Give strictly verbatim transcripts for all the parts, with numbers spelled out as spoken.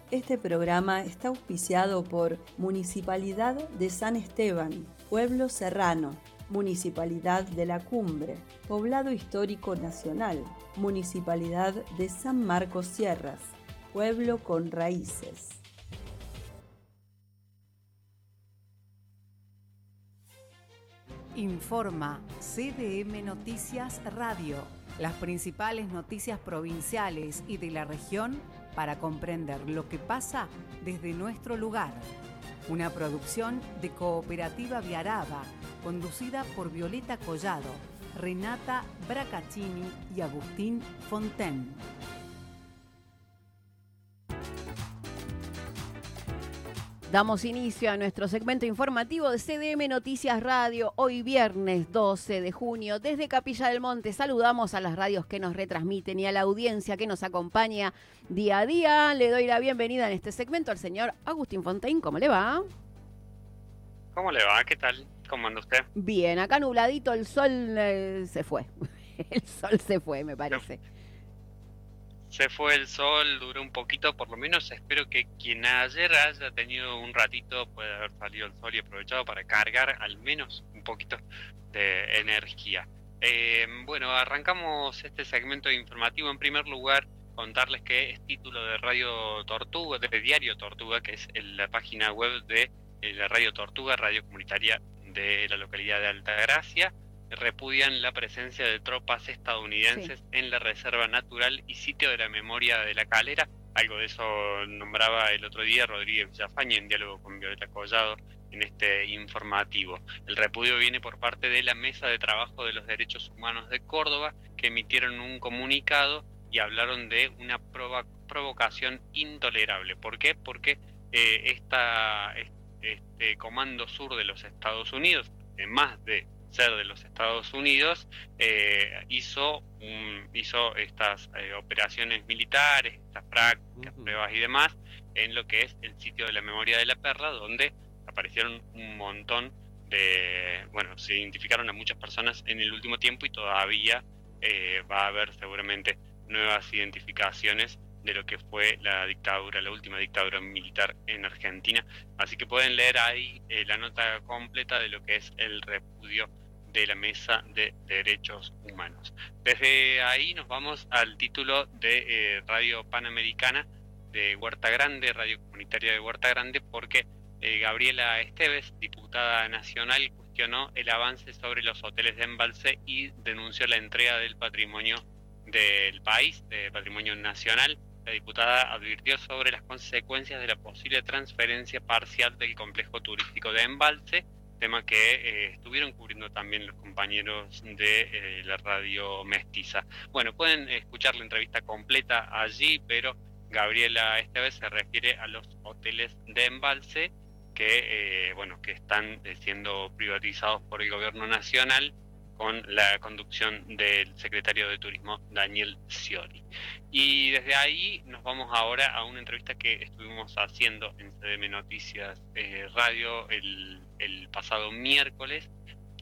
Este programa está auspiciado por Municipalidad de San Esteban, Pueblo Serrano, Municipalidad de la Cumbre, Poblado Histórico Nacional, Municipalidad de San Marcos Sierras, Pueblo con Raíces. Informa C D M Noticias Radio, las principales noticias provinciales y de la región para comprender lo que pasa desde nuestro lugar. Una producción de Cooperativa Viaraba, conducida por Violeta Collado, Renata Bracaccini y Agustín Fonten. Damos inicio a nuestro segmento informativo de C D M Noticias Radio, hoy viernes doce de junio. Desde Capilla del Monte saludamos a las radios que nos retransmiten y a la audiencia que nos acompaña día a día. Le doy la bienvenida en este segmento al señor Agustín Fontaine. ¿Cómo le va? ¿Cómo le va? ¿Qué tal? ¿Cómo anda usted? Bien, acá nubladito, el sol eh, se fue. El sol se fue, me parece. Se fue el sol, duró un poquito, por lo menos espero que quien ayer haya tenido un ratito pueda haber salido el sol y aprovechado para cargar al menos un poquito de energía. Eh, bueno, arrancamos este segmento informativo. En primer lugar, contarles que es título de Radio Tortuga, de Diario Tortuga, que es la página web de la Radio Tortuga, radio comunitaria de la localidad de Altagracia. Repudian la presencia de tropas estadounidenses sí. en la Reserva Natural y Sitio de la Memoria de la Calera. Algo de eso nombraba el otro día Rodríguez Villafañe en diálogo con Violeta Collado en este informativo. El repudio viene por parte de la Mesa de Trabajo de los Derechos Humanos de Córdoba, que emitieron un comunicado y hablaron de una provo- provocación intolerable. ¿Por qué? Porque eh, esta, este Comando Sur de los Estados Unidos, además de ser de los Estados Unidos, eh, hizo um, hizo estas eh, operaciones militares, estas prácticas, uh-huh. pruebas y demás, en lo que es el Sitio de la Memoria de la Perla, donde aparecieron un montón de, bueno, se identificaron a muchas personas en el último tiempo y todavía eh, va a haber seguramente nuevas identificaciones de lo que fue la dictadura, la última dictadura militar en Argentina. Así que pueden leer ahí eh, la nota completa de lo que es el repudio de la Mesa de Derechos Humanos. Desde ahí nos vamos al título de eh, Radio Panamericana de Huerta Grande, radio comunitaria de Huerta Grande, porque eh, Gabriela Esteves, diputada nacional, cuestionó el avance sobre los hoteles de embalse y denunció la entrega del patrimonio del país, de patrimonio nacional. La diputada advirtió sobre las consecuencias de la posible transferencia parcial del complejo turístico de embalse, tema que eh, estuvieron cubriendo también los compañeros de eh, la radio Mestiza. Bueno, pueden escuchar la entrevista completa allí, pero Gabriela esta vez se refiere a los hoteles de embalse que, eh, bueno, que están eh, siendo privatizados por el gobierno nacional, con la conducción del secretario de Turismo, Daniel Scioli. Y desde ahí nos vamos ahora a una entrevista que estuvimos haciendo en C D M Noticias eh, Radio el, el pasado miércoles,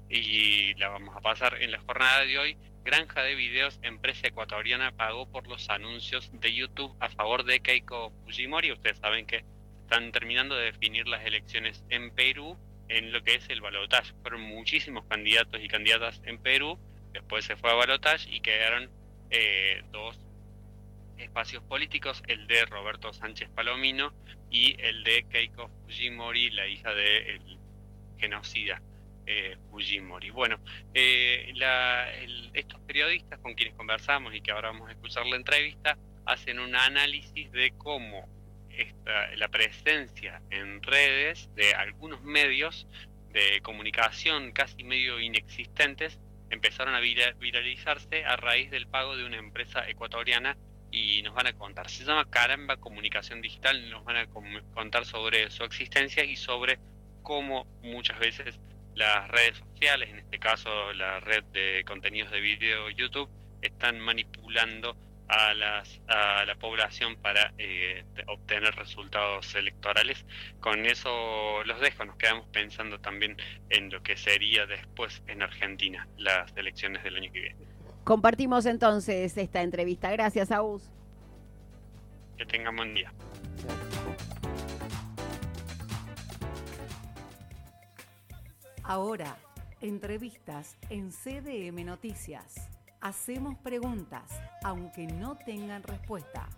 y la vamos a pasar en la jornada de hoy. Granja de Videos, empresa ecuatoriana, pagó por los anuncios de YouTube a favor de Keiko Fujimori. Ustedes saben que están terminando de definir las elecciones en Perú, en lo que es el balotaje. Fueron muchísimos candidatos y candidatas en Perú, después se fue a balotaje y quedaron eh, dos espacios políticos, el de Roberto Sánchez Palomino y el de Keiko Fujimori, la hija del genocida eh, Fujimori. Bueno, eh, la, el, estos periodistas con quienes conversamos y que ahora vamos a escuchar la entrevista, hacen un análisis de cómo Esta, la presencia en redes de algunos medios de comunicación casi medio inexistentes empezaron a vira, viralizarse a raíz del pago de una empresa ecuatoriana, y nos van a contar, se llama Caramba Comunicación Digital, nos van a com- contar sobre su existencia y sobre cómo muchas veces las redes sociales, en este caso la red de contenidos de video YouTube, están manipulando a, las, a la población para eh, obtener resultados electorales. Con eso los dejo, nos quedamos pensando también en lo que sería después en Argentina las elecciones del año que viene. Compartimos entonces esta entrevista. Gracias, Agus. Que tengan buen día. Ahora, entrevistas en C D M Noticias. Hacemos preguntas, aunque no tengan respuesta.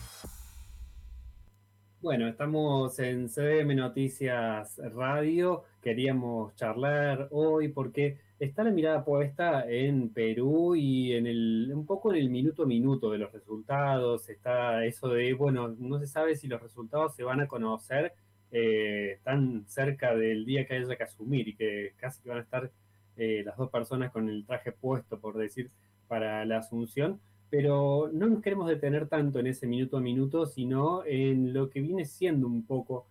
Bueno, estamos en C D M Noticias Radio. Queríamos charlar hoy porque está la mirada puesta en Perú y en el, un poco en el minuto a minuto de los resultados. Está eso de, bueno, no se sabe si los resultados se van a conocer eh, tan cerca del día que haya que asumir y que casi que van a estar eh, las dos personas con el traje puesto, por decir, para la asunción. Pero no nos queremos detener tanto en ese minuto a minuto, sino en lo que viene siendo un poco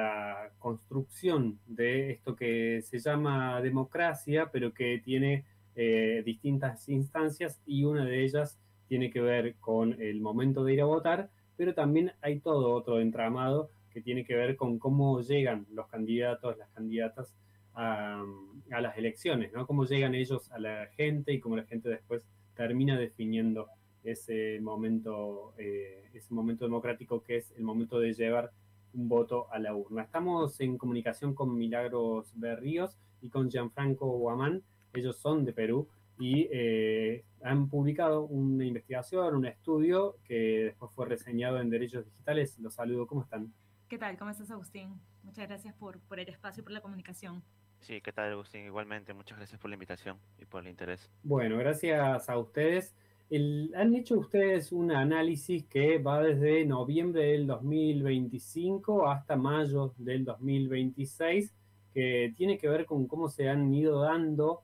la construcción de esto que se llama democracia, pero que tiene eh, distintas instancias y una de ellas tiene que ver con el momento de ir a votar, pero también hay todo otro entramado que tiene que ver con cómo llegan los candidatos, las candidatas a, a las elecciones, ¿no? Cómo llegan ellos a la gente y cómo la gente después termina definiendo ese momento, eh, ese momento democrático que es el momento de llevar un voto a la urna. Estamos en comunicación con Milagros Berríos y con Gianfranco Guamán. Ellos son de Perú y eh, han publicado una investigación, un estudio que después fue reseñado en Derechos Digitales. Los saludo, ¿cómo están? ¿Qué tal? ¿Cómo estás, Agustín? Muchas gracias por, por el espacio y por la comunicación. Sí, ¿qué tal, Agustín? Igualmente, muchas gracias por la invitación y por el interés. Bueno, gracias a ustedes. El, han hecho ustedes un análisis que va desde noviembre del dos mil veinticinco hasta mayo del dos mil veintiséis, que tiene que ver con cómo se han ido dando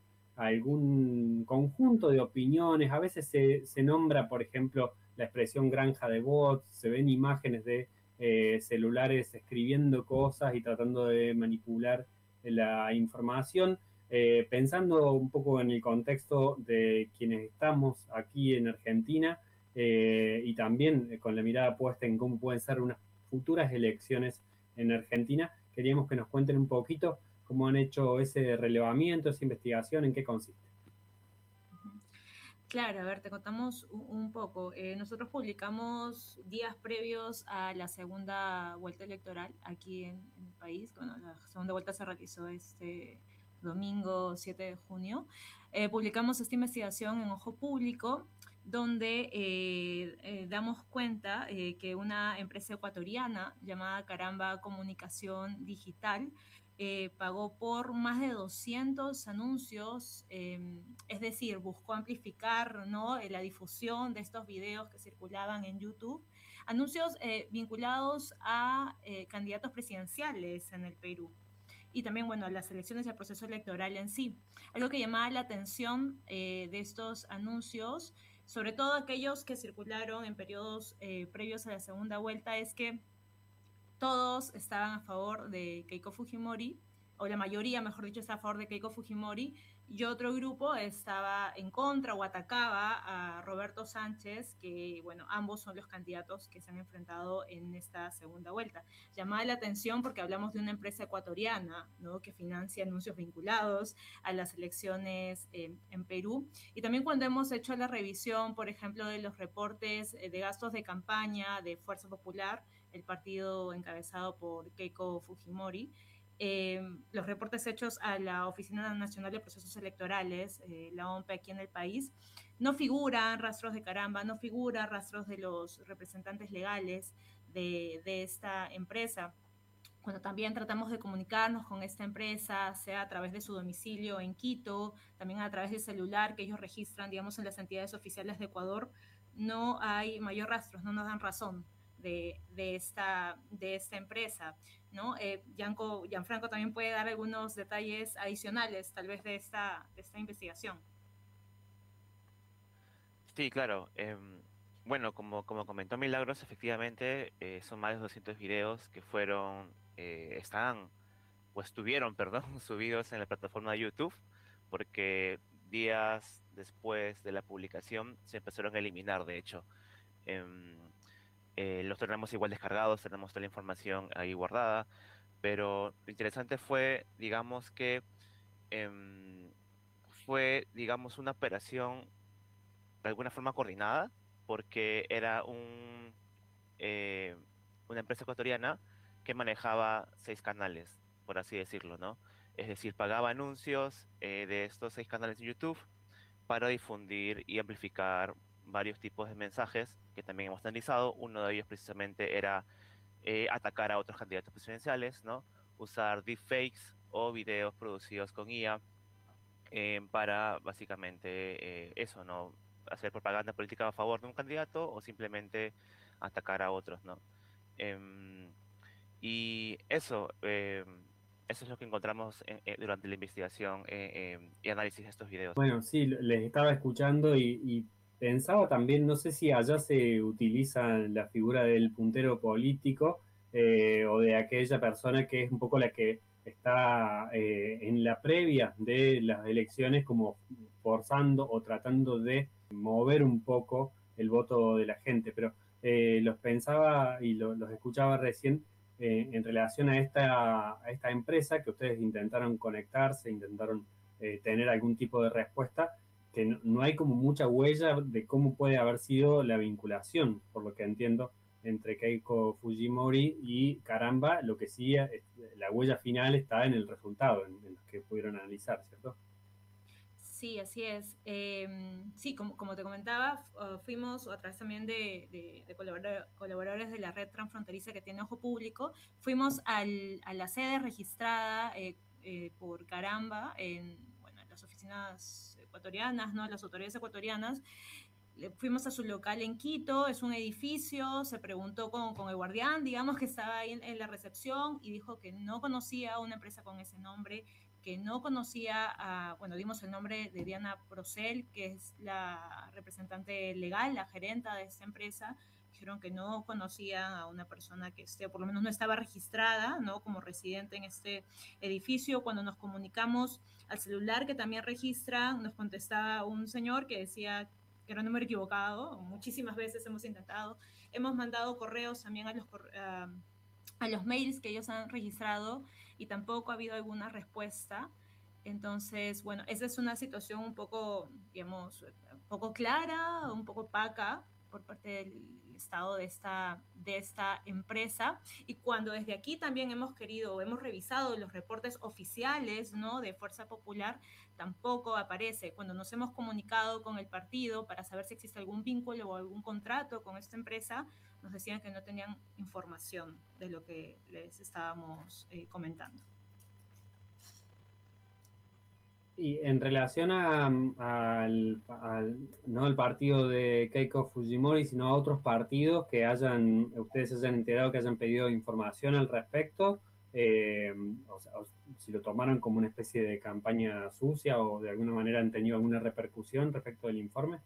algún conjunto de opiniones. A veces se, se nombra, por ejemplo, la expresión granja de bots, se ven imágenes de eh, celulares escribiendo cosas y tratando de manipular la información. Eh, pensando un poco en el contexto de quienes estamos aquí en Argentina eh, y también eh, con la mirada puesta en cómo pueden ser unas futuras elecciones en Argentina, queríamos que nos cuenten un poquito cómo han hecho ese relevamiento, esa investigación, en qué consiste. Claro, a ver, te contamos un poco. Eh, nosotros publicamos días previos a la segunda vuelta electoral aquí en, en el país. Bueno, la segunda vuelta se realizó este domingo siete de junio. Eh, publicamos esta investigación en Ojo Público, donde eh, eh, damos cuenta eh, que una empresa ecuatoriana llamada Caramba Comunicación Digital Eh, pagó por más de doscientos anuncios, eh, es decir, buscó amplificar, ¿no?, la difusión de estos videos que circulaban en YouTube, anuncios eh, vinculados a eh, candidatos presidenciales en el Perú y también, bueno, a las elecciones y al proceso electoral en sí. Algo que llamaba la atención eh, de estos anuncios, sobre todo aquellos que circularon en periodos eh, previos a la segunda vuelta, es que todos estaban a favor de Keiko Fujimori, o la mayoría, mejor dicho, está a favor de Keiko Fujimori, y otro grupo estaba en contra o atacaba a Roberto Sánchez, que, bueno, ambos son los candidatos que se han enfrentado en esta segunda vuelta. Llamaba la atención porque hablamos de una empresa ecuatoriana, ¿no?, que financia anuncios vinculados a las elecciones eh, en Perú. Y también cuando hemos hecho la revisión, por ejemplo, de los reportes de gastos de campaña de Fuerza Popular, el partido encabezado por Keiko Fujimori, eh, los reportes hechos a la Oficina Nacional de Procesos Electorales, eh, la O M P E aquí en el país, no figuran rastros de Caramba, no figuran rastros de los representantes legales de, de esta empresa. Cuando también tratamos de comunicarnos con esta empresa, sea a través de su domicilio en Quito, también a través del celular que ellos registran, digamos, en las entidades oficiales de Ecuador, no hay mayor rastros, no nos dan razón de, de, esta, de esta empresa, ¿no? Eh, Gianco, Gianfranco también puede dar algunos detalles adicionales, tal vez, de esta, de esta investigación. Sí, claro. Eh, bueno, como, como comentó Milagros, efectivamente eh, son más de doscientos videos que fueron, eh, están, o estuvieron, perdón, subidos en la plataforma de YouTube, porque días después de la publicación se empezaron a eliminar, de hecho. Em, eh, los tenemos igual descargados, tenemos toda la información ahí guardada, pero lo interesante fue, digamos que em, fue, digamos, una operación de alguna forma coordinada, porque era un, eh, una una empresa ecuatoriana que manejaba seis canales, por así decirlo, ¿no? Es decir, pagaba anuncios eh, de estos seis canales de YouTube para difundir y amplificar varios tipos de mensajes que también hemos analizado. Uno de ellos precisamente era eh, atacar a otros candidatos presidenciales, ¿no? Usar deepfakes o videos producidos con I A eh, para básicamente eh, eso, ¿no? Hacer propaganda política a favor de un candidato o simplemente atacar a otros, ¿no? Em, y eso, em, eso es lo que encontramos en- eh, durante la investigación eh, em, y análisis de estos videos. Bueno, sí, les estaba escuchando y, y pensaba también, no sé si allá se utiliza la figura del puntero político eh, o de aquella persona que es un poco la que está eh, en la previa de las elecciones como forzando o tratando de mover un poco el voto de la gente, pero eh, los pensaba y lo- los escuchaba recién eh, en relación a esta, a esta empresa que ustedes intentaron conectarse, intentaron eh, tener algún tipo de respuesta, que no, no hay como mucha huella de cómo puede haber sido la vinculación, por lo que entiendo, entre Keiko Fujimori y Caramba, lo que sí, es, la huella final está en el resultado, en, en lo que pudieron analizar, ¿cierto? Sí, así es. Eh, sí, como, como te comentaba, f- uh, fuimos a través también de, de- de colaborador- colaboradores de la red transfronteriza que tiene Ojo Público, fuimos al- a la sede registrada eh, eh, por Caramba en, bueno, en las oficinas ecuatorianas, ¿no? Las autoridades ecuatorianas. Le- Fuimos a su local en Quito, es un edificio, se preguntó con, con el guardián, digamos, que estaba ahí en, en la recepción y dijo que no conocía una empresa con ese nombre, que no conocía, a, bueno, dimos el nombre de Diana Procel, que es la representante legal, la gerenta de esta empresa. Dijeron que no conocían a una persona que esté, o por lo menos no estaba registrada, ¿no? Como residente en este edificio. Cuando nos comunicamos al celular que también registran, nos contestaba un señor que decía que era un número equivocado. Muchísimas veces hemos intentado. Hemos mandado correos también a los, uh, a los mails que ellos han registrado y tampoco ha habido alguna respuesta. Entonces, bueno, esa es una situación un poco, digamos, un poco clara, un poco opaca por parte del Estado de esta, de esta empresa. Y cuando desde aquí también hemos querido, hemos revisado los reportes oficiales, ¿no? De Fuerza Popular, tampoco aparece. Cuando nos hemos comunicado con el partido para saber si existe algún vínculo o algún contrato con esta empresa, nos decían que no tenían información de lo que les estábamos eh, comentando. Y en relación a, al, al- no al partido de Keiko Fujimori, sino a otros partidos que hayan, ustedes hayan enterado, que hayan pedido información al respecto, eh, o sea, o si lo tomaron como una especie de campaña sucia o de alguna manera han tenido alguna repercusión respecto del informe.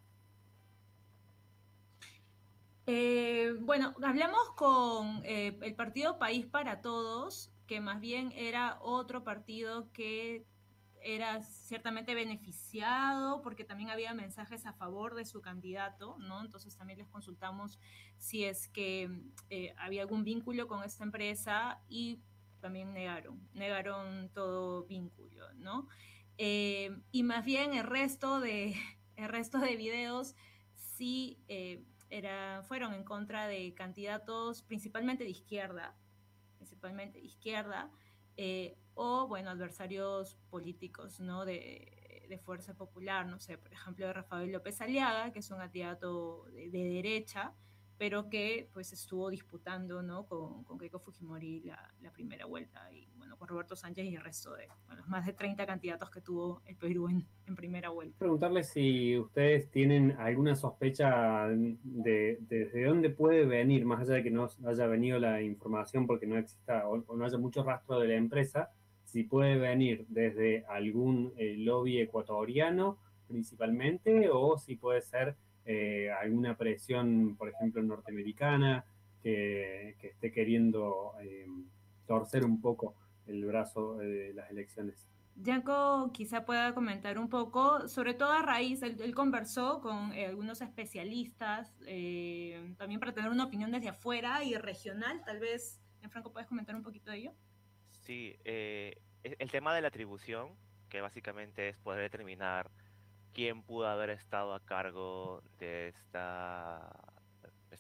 Eh, bueno, hablamos con eh, el partido País para Todos, que más bien era otro partido que era ciertamente beneficiado porque también había mensajes a favor de su candidato, ¿no? Entonces también les consultamos si es que eh, había algún vínculo con esta empresa y también negaron, negaron todo vínculo, ¿no? Eh, y más bien el resto de, el resto de videos sí eh, era, fueron en contra de candidatos principalmente de izquierda, principalmente de izquierda, eh, o, bueno, adversarios políticos, ¿no? De, de Fuerza Popular, no sé, por ejemplo, de Rafael López Aliaga, que es un candidato de, de derecha, pero que pues estuvo disputando, ¿no? con, con Keiko Fujimori la, la primera vuelta y bueno, con Roberto Sánchez y el resto de bueno, los más de treinta candidatos que tuvo el Perú en, en primera vuelta. Preguntarles si ustedes tienen alguna sospecha de, de, de dónde puede venir, más allá de que no haya venido la información porque no exista o, o no haya mucho rastro de la empresa, si puede venir desde algún eh, lobby ecuatoriano principalmente o si puede ser eh, alguna presión, por ejemplo, norteamericana que, que esté queriendo eh, torcer un poco el brazo de las elecciones. Yanko quizá pueda comentar un poco, sobre todo a raíz, él, él conversó con eh, algunos especialistas, eh, también para tener una opinión desde afuera y regional, tal vez, Franco, ¿puedes comentar un poquito de ello? Sí, eh, e- el tema de la atribución, que básicamente es poder determinar quién pudo haber estado a cargo de esta,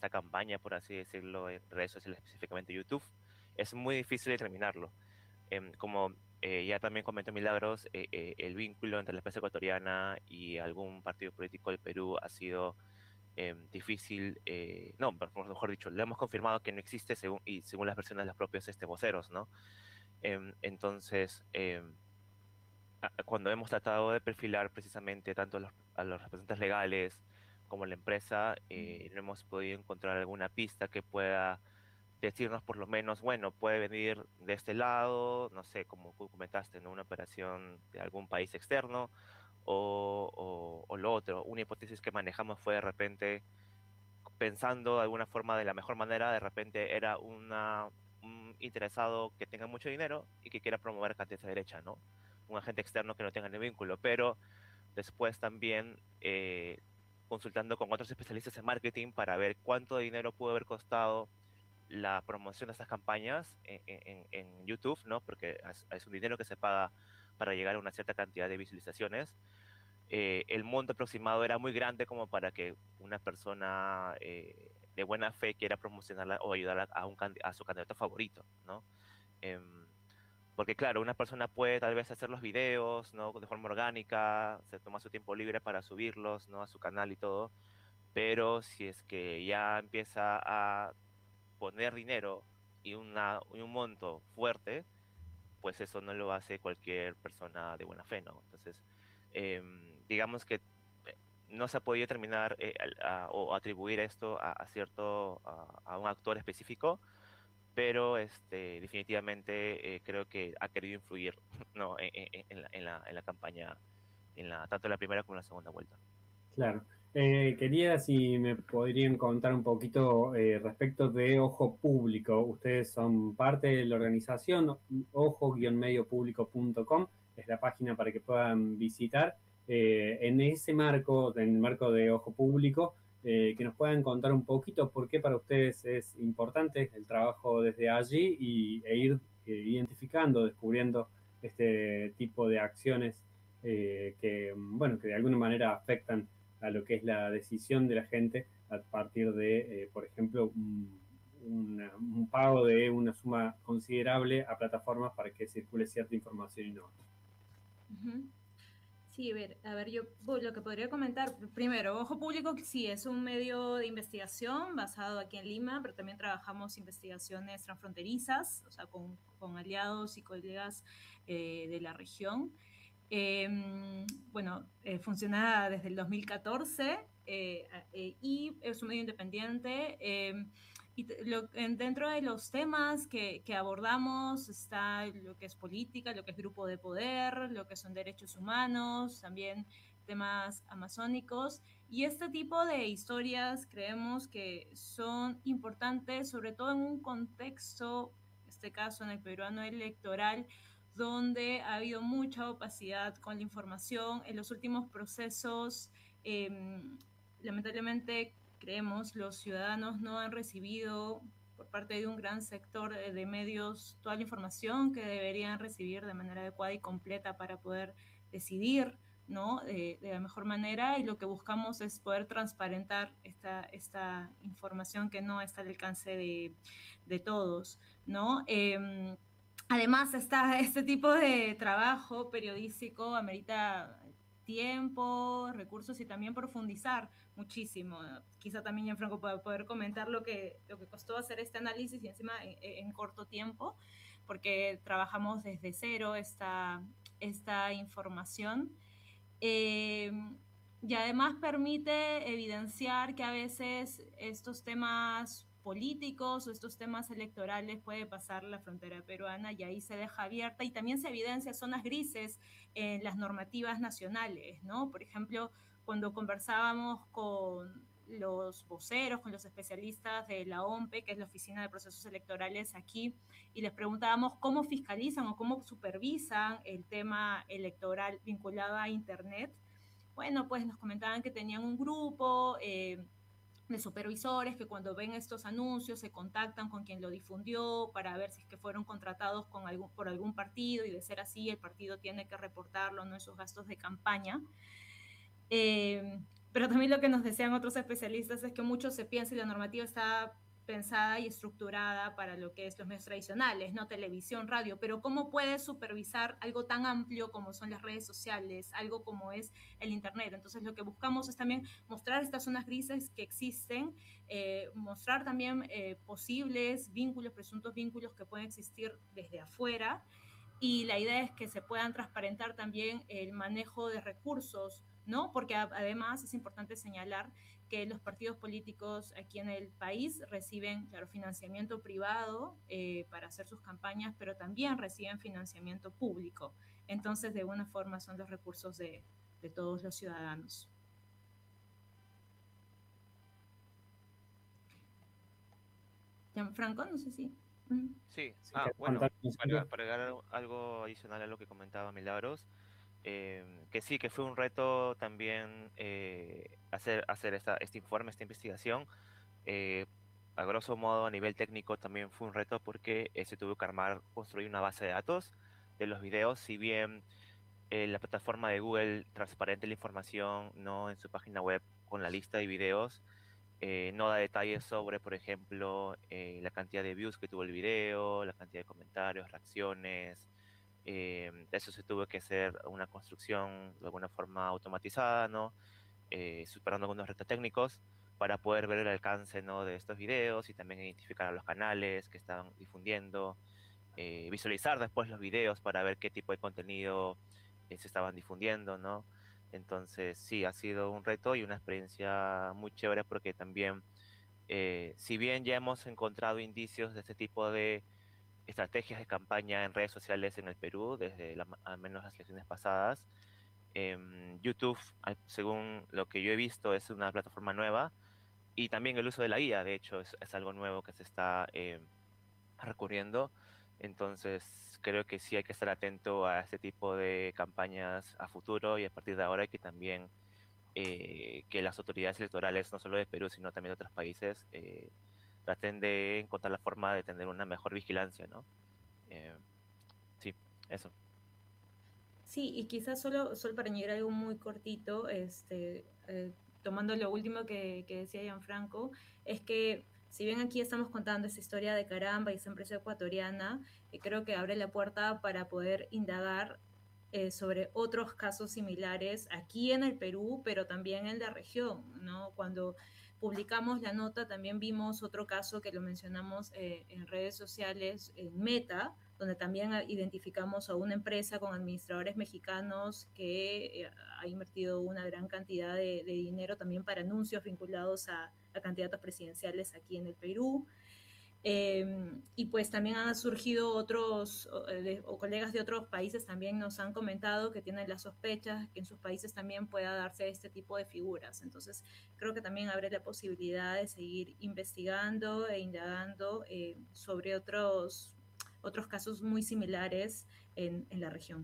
esta campaña, por así decirlo, en redes sociales, específicamente YouTube, es muy difícil determinarlo. Em, como eh, ya también comentó Milagros, eh, eh, el vínculo entre la empresa ecuatoriana y algún partido político del Perú ha sido em, difícil, eh, no, mejor mejor dicho, lo hemos confirmado que no existe según, y según las versiones de los propios este, voceros, ¿no? Em, entonces, em, a- cuando hemos tratado de perfilar precisamente tanto a los, a los representantes legales como a la empresa, eh, no hemos podido encontrar alguna pista que pueda decirnos por lo menos, bueno, puede venir de este lado, no sé, como tú comentaste, ¿no? Una operación de algún país externo o, o, o lo otro. Una hipótesis que manejamos fue de repente, pensando de alguna forma de la mejor manera, de repente era una, un interesado que tenga mucho dinero y que quiera promover candidatos de derecha, ¿no? Un agente externo que no tenga ni vínculo, pero después también eh, consultando con otros especialistas en marketing para ver cuánto dinero pudo haber costado la promoción de estas campañas en, en- en YouTube, ¿no? Porque es, es un dinero que se paga para llegar a una cierta cantidad de visualizaciones. Eh, el monto aproximado era muy grande como para que una persona eh, de buena fe quiera promocionarla o ayudarla a, un, candi- a su candidato favorito, ¿no? Em, porque claro, una persona puede tal vez hacer los videos, ¿no? De forma orgánica, se toma su tiempo libre para subirlos, ¿no? A su canal y todo, pero si es que ya empieza a poner dinero y, una, y un monto fuerte, pues eso no lo hace cualquier persona de buena fe, ¿no? Entonces, em, digamos que eh, no se ha podido determinar eh, al- a- o atribuir esto a, a cierto, a, a un actor específico, pero este, definitivamente eh, creo que ha querido influir, ¿no? en, en- en la, en la- en la campaña, en la, tanto en la primera como en la segunda vuelta. Claro. Eh, quería si me podrían contar un poquito eh, respecto de Ojo Público. Ustedes son parte de la organización, ojo medio público punto com es la página para que puedan visitar. Eh, en ese marco, en el marco de Ojo Público, eh, que nos puedan contar un poquito por qué para ustedes es importante el trabajo desde allí y, e ir eh, identificando, descubriendo este tipo de acciones eh, que, bueno, que de alguna manera afectan a lo que es la decisión de la gente a partir de, eh, por ejemplo, un, una, un, pago de una suma considerable a plataformas para que circule cierta información y no. Uh-huh. Sí, a ver, a ver, yo lo que podría comentar, primero, Ojo Público sí es un medio de investigación basado aquí en Lima, pero también trabajamos investigaciones transfronterizas, o sea, con, con aliados y colegas eh, de la región. Eh, bueno, eh, funciona desde el dos mil catorce eh, eh, y es un medio independiente. Eh, y lo, dentro de los temas que, que abordamos está lo que es política, lo que es grupo de poder, lo que son derechos humanos, también temas amazónicos. Y este tipo de historias creemos que son importantes, sobre todo en un contexto, en este caso en el peruano electoral, donde ha habido mucha opacidad con la información. En los últimos procesos, eh, lamentablemente, creemos, los ciudadanos no han recibido por parte de un gran sector de medios toda la información que deberían recibir de manera adecuada y completa para poder decidir, ¿no? De, de la mejor manera, y lo que buscamos es poder transparentar esta, esta información que no está al alcance de, de todos, ¿no? Eh, Además, esta, este tipo de trabajo periodístico amerita tiempo, recursos y también profundizar muchísimo. Quizá también Gianfranco pueda poder comentar lo que, lo que costó hacer este análisis y encima en, en corto tiempo, porque trabajamos desde cero esta, esta información. Eh, y además permite evidenciar que a veces estos temas políticos o estos temas electorales puede pasar la frontera peruana y ahí se deja abierta y también se evidencia zonas grises en las normativas nacionales, ¿no? Por ejemplo, cuando conversábamos con los voceros, con los especialistas de la O M P E, que es la Oficina de Procesos Electorales aquí, y les preguntábamos cómo fiscalizan o cómo supervisan el tema electoral vinculado a Internet. Bueno, pues nos comentaban que tenían un grupo eh, de supervisores que cuando ven estos anuncios se contactan con quien lo difundió para ver si es que fueron contratados con algún, por algún partido, y de ser así el partido tiene que reportarlo, ¿no?, en sus gastos de campaña. Eh, Pero también lo que nos decían otros especialistas es que mucho se piensa y la normativa está pensada y estructurada para lo que es los medios tradicionales, ¿no? Televisión, radio, pero ¿cómo puedes supervisar algo tan amplio como son las redes sociales, algo como es el Internet? Entonces lo que buscamos es también mostrar estas zonas grises que existen, eh, mostrar también eh, posibles vínculos, presuntos vínculos que pueden existir desde afuera, y la idea es que se puedan transparentar también el manejo de recursos, ¿no? Porque además es importante señalar que los partidos políticos aquí en el país reciben, claro, financiamiento privado eh, para hacer sus campañas, pero también reciben financiamiento público. Entonces, de alguna forma, son los recursos de, de todos los ciudadanos. Gianfranco, no sé si... Sí, ah, bueno, para, para agregar algo adicional a lo que comentaba Milagros, eh, que sí, que fue un reto también eh, hacer, hacer esta, este informe, esta investigación. Eh, a grosso modo, a nivel técnico, también fue un reto porque eh, se tuvo que armar, construir una base de datos de los videos. Si bien eh, la plataforma de Google transparente la información, no en su página web con la lista de videos, eh, no da detalles sobre, por ejemplo, eh, la cantidad de views que tuvo el video, la cantidad de comentarios, reacciones. Eh, eso se tuvo que hacer una construcción de alguna forma automatizada, ¿no? Eh, superando algunos retos técnicos para poder ver el alcance, ¿no?, de estos videos y también identificar a los canales que estaban difundiendo, eh, visualizar después los videos para ver qué tipo de contenido eh, se estaban difundiendo, ¿no? Entonces, sí, ha sido un reto y una experiencia muy chévere porque también, eh, si bien ya hemos encontrado indicios de este tipo de estrategias de campaña en redes sociales en el Perú, desde la, al menos las elecciones pasadas, eh, YouTube, según lo que yo he visto, es una plataforma nueva y también el uso de la I A, de hecho, es, es algo nuevo que se está eh, recurriendo. Entonces, creo que sí hay que estar atento a este tipo de campañas a futuro y a partir de ahora hay que también eh, que las autoridades electorales, no solo de Perú, sino también de otros países, eh, traten de encontrar la forma de tener una mejor vigilancia, ¿no? Eh, sí, eso. Sí, y quizás solo, solo para añadir algo muy cortito, este, eh, tomando lo último que, que decía Gianfranco, es que si bien aquí estamos contando esta historia de Caramba y esta empresa ecuatoriana, eh, creo que abre la puerta para poder indagar eh, sobre otros casos similares aquí en el Perú, pero también en la región, ¿no? Cuando publicamos la nota también vimos otro caso que lo mencionamos eh, en redes sociales, en Meta, donde también identificamos a una empresa con administradores mexicanos que eh, ha invertido una gran cantidad de, de dinero también para anuncios vinculados a, a candidatos presidenciales aquí en el Perú. Eh, y pues también han surgido otros, o, de, o colegas de otros países también nos han comentado que tienen las sospechas que en sus países también pueda darse este tipo de figuras. Entonces creo que también abre la posibilidad de seguir investigando e indagando eh, sobre otros, otros casos muy similares en, en la región.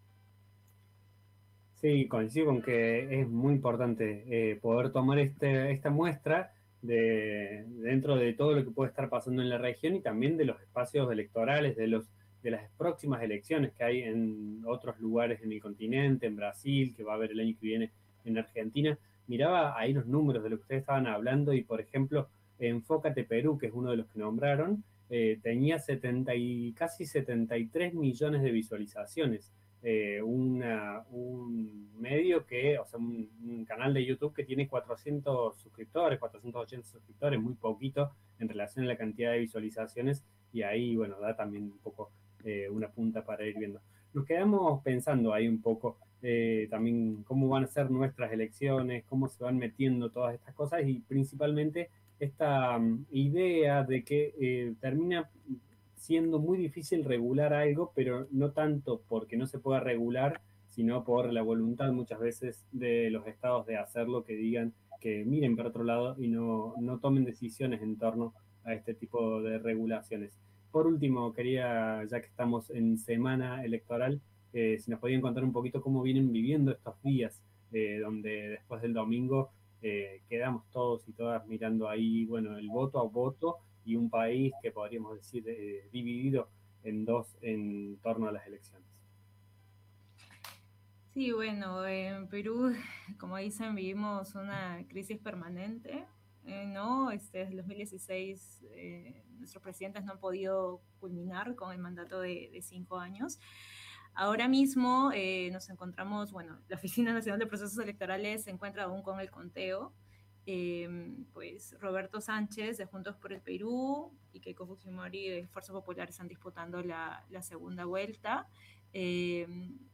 Sí, coincido con que es muy importante eh, poder tomar este, esta muestra de, dentro de todo lo que puede estar pasando en la región y también de los espacios electorales, de, los, de las próximas elecciones que hay en otros lugares en el continente, en Brasil, que va a haber el año que viene en Argentina. Miraba ahí los números de lo que ustedes estaban hablando y, por ejemplo, Enfócate Perú, que es uno de los que nombraron, eh, tenía setenta y, casi setenta y tres millones de visualizaciones. Eh, una, un medio que, o sea, un, un canal de YouTube que tiene cuatrocientos suscriptores, cuatrocientos ochenta suscriptores, muy poquito en relación a la cantidad de visualizaciones, y ahí, bueno, da también un poco eh, una punta para ir viendo. Nos quedamos pensando ahí un poco eh, también cómo van a ser nuestras elecciones, cómo se van metiendo todas estas cosas y principalmente esta um, idea de que eh, termina siendo muy difícil regular algo, pero no tanto porque no se pueda regular, sino por la voluntad muchas veces de los estados de hacerlo, que digan que miren para otro lado y no, no tomen decisiones en torno a este tipo de regulaciones. Por último, quería, ya que estamos en semana electoral, eh, si nos podían contar un poquito cómo vienen viviendo estos días, eh, donde después del domingo eh, quedamos todos y todas mirando ahí, bueno, el voto a voto, y un país que podríamos decir eh, dividido en dos en torno a las elecciones. Sí, bueno, en Perú, como dicen, vivimos una crisis permanente, eh, ¿no? Este, desde el dos mil dieciséis eh, nuestros presidentes no han podido culminar con el mandato de, de cinco años. Ahora mismo eh, nos encontramos, bueno, la Oficina Nacional de Procesos Electorales se encuentra aún con el conteo. Eh, pues Roberto Sánchez de Juntos por el Perú y Keiko Fujimori de Fuerza Popular están disputando la, la segunda vuelta. Eh,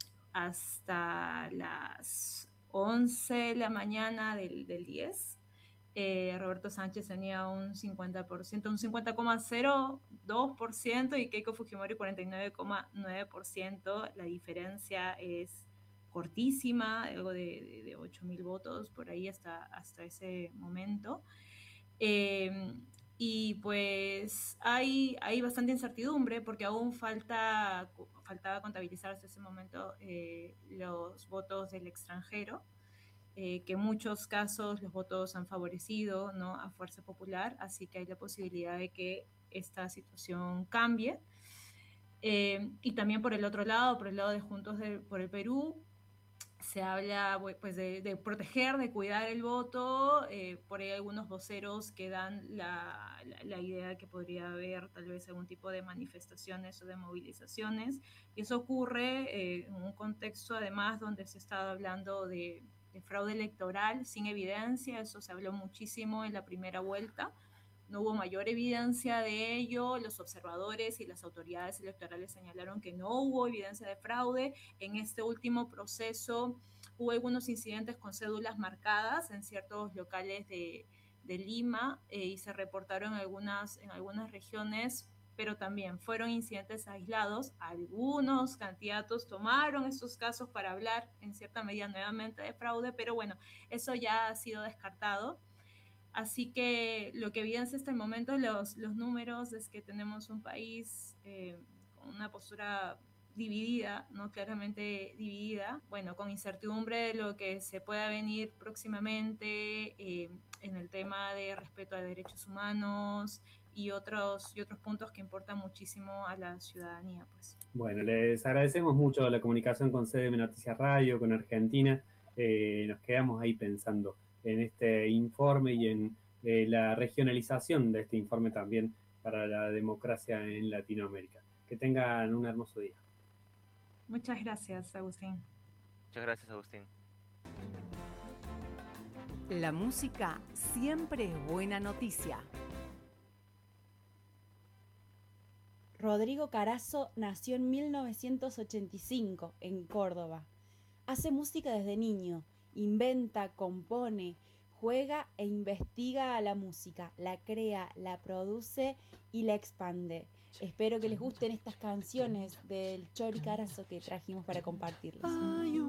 hasta las once de la mañana del, del diez. Eh, Roberto Sánchez tenía un cincuenta por ciento, un cincuenta coma cero dos por ciento y Keiko Fujimori cuarenta y nueve coma nueve por ciento. La diferencia es cortísima, algo de, de, de ocho mil votos por ahí hasta, hasta ese momento. Eh, y pues hay, hay bastante incertidumbre porque aún falta, faltaba contabilizar hasta ese momento eh, los votos del extranjero, eh, que en muchos casos los votos han favorecido, ¿no?, a Fuerza Popular, así que hay la posibilidad de que esta situación cambie. Eh, y también por el otro lado, por el lado de Juntos de, por el Perú, se habla pues de, de proteger, de cuidar el voto. Eh, por ahí algunos voceros que dan la, la, la idea que podría haber tal vez algún tipo de manifestaciones o de movilizaciones. Y eso ocurre eh, en un contexto además donde se está hablando de, de fraude electoral sin evidencia. Eso se habló muchísimo en la primera vuelta. No hubo mayor evidencia de ello. Los observadores y las autoridades electorales señalaron que no hubo evidencia de fraude. En este último proceso hubo algunos incidentes con cédulas marcadas en ciertos locales de, de Lima eh, y se reportaron algunas, en algunas regiones, pero también fueron incidentes aislados. Algunos candidatos tomaron estos casos para hablar en cierta medida nuevamente de fraude, pero bueno, eso ya ha sido descartado. Así que lo que evidencia hasta el momento los, los números es que tenemos un país eh, con una postura dividida, ¿no?, claramente dividida, bueno, con incertidumbre de lo que se pueda venir próximamente eh, en el tema de respeto a derechos humanos y otros, y otros puntos que importan muchísimo a la ciudadanía, pues. Bueno, les agradecemos mucho la comunicación con C D M Noticias Radio, con Argentina. Eh, nos quedamos ahí pensando en este informe y en eh, la regionalización de este informe también para la democracia en Latinoamérica. Que tengan un hermoso día. Muchas gracias, Agustín. Muchas gracias, Agustín. La música siempre es buena noticia. Rodrigo Carazo nació en mil novecientos ochenta y cinco en Córdoba. Hace música desde niño, inventa, compone, juega e investiga a la música, la crea, la produce y la expande. Espero que les gusten estas canciones del Chori Carazo que trajimos para compartirles.